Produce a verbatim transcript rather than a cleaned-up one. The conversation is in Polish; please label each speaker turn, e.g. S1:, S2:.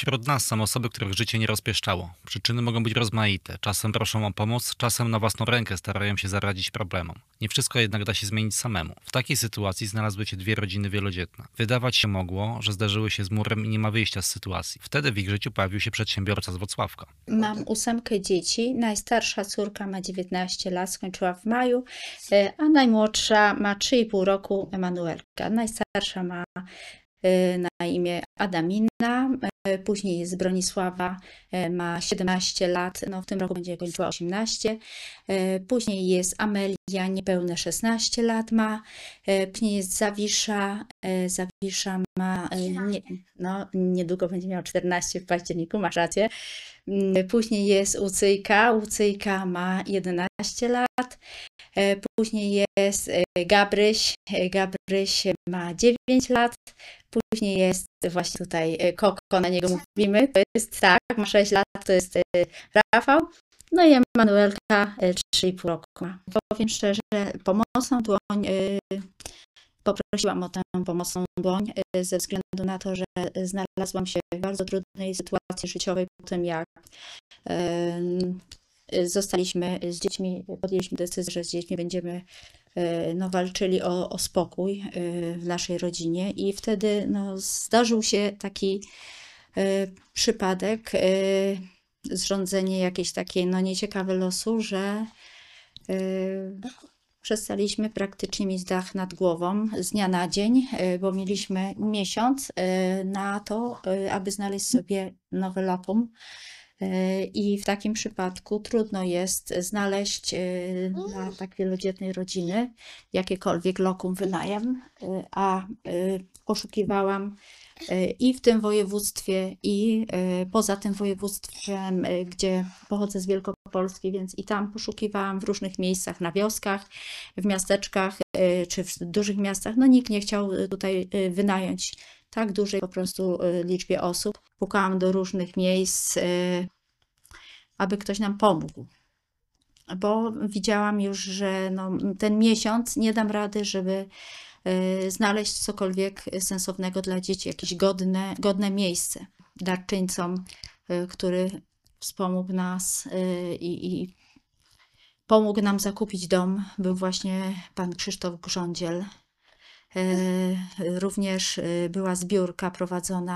S1: Wśród nas są osoby, których życie nie rozpieszczało. Przyczyny mogą być rozmaite. Czasem proszą o pomoc, czasem na własną rękę starają się zaradzić problemom. Nie wszystko jednak da się zmienić samemu. W takiej sytuacji znalazły się dwie rodziny wielodzietne. Wydawać się mogło, że zderzyły się z murem i nie ma wyjścia z sytuacji. Wtedy w ich życiu pojawił się przedsiębiorca z Włocławka.
S2: Mam ósemkę dzieci. Najstarsza córka ma dziewiętnaście lat, skończyła w maju, e, a najmłodsza ma trzy i pół roku, Emanuelka. Najstarsza ma e, na imię Adamina, e, później jest Bronisława, e, ma siedemnaście lat, no w tym roku będzie kończyła osiemnaście. E, Później jest Amelia, nipełne szesnaście lat ma. E, Później jest Zawisza, e, Zawisza ma, e, nie, no niedługo będzie miała czternaście w październiku, masz rację. Mm, Później jest Ucyjka, Ucyjka ma jedenaście lat. E, Później jest e, Gabryś, e, Gabryś ma dziewięć lat. Później jest właśnie tutaj e, Koko, na niego mówimy, to jest tak, ma sześć lat, to jest e, Rafał. No i Emanuelka e, trzy i pół roku ma. Powiem szczerze, pomocną dłoń, e, poprosiłam o tę pomocną dłoń e, ze względu na to, że znalazłam się w bardzo trudnej sytuacji życiowej po tym, jak e, zostaliśmy z dziećmi, podjęliśmy decyzję, że z dziećmi będziemy e, no, walczyli o, o spokój e, w naszej rodzinie i wtedy no, zdarzył się taki e, przypadek, e, zrządzenie jakieś takie no, nieciekawe losu, że e, przestaliśmy praktycznie mieć dach nad głową z dnia na dzień, e, bo mieliśmy miesiąc e, na to, e, aby znaleźć sobie nowe lokum. E, I w takim przypadku trudno jest znaleźć e, dla tak wielodzietnej rodziny jakiekolwiek lokum wynajem, e, a e, poszukiwałam e, i w tym województwie, i e, poza tym województwem, e, gdzie pochodzę z Wielkopolski, więc i tam poszukiwałam w różnych miejscach, na wioskach, w miasteczkach, e, czy w dużych miastach. No nikt nie chciał tutaj e, wynająć tak dużej po prostu e, liczbie osób. Pukałam do różnych miejsc, e, aby ktoś nam pomógł. Bo widziałam już, że no, ten miesiąc nie dam rady, żeby e, znaleźć cokolwiek sensownego dla dzieci, jakieś godne, godne miejsce. Darczyńcom, e, który wspomógł nas e, i, i pomógł nam zakupić dom, był właśnie pan Krzysztof Grządziel. E, Również e, była zbiórka prowadzona